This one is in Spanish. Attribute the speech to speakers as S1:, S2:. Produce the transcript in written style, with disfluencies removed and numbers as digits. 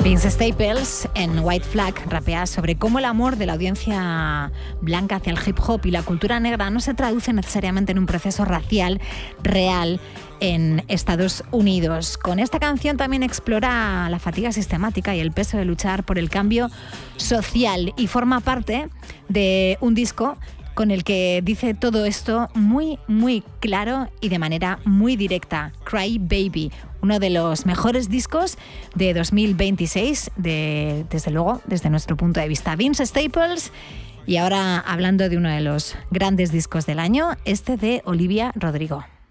S1: Vince Staples en White Flag rapea sobre cómo el amor de la audiencia blanca hacia el hip hop y la cultura negra no se traduce necesariamente en un proceso racial real en Estados Unidos. Con esta canción también explora la fatiga sistemática y el peso de luchar por el cambio social y forma parte de un disco con el que dice todo esto muy, muy claro y de manera muy directa. Cry Baby, uno de los mejores discos de 2026, desde luego, desde nuestro punto de vista. Vince Staples, y ahora hablando de uno de los grandes discos del año, este de Olivia Rodrigo.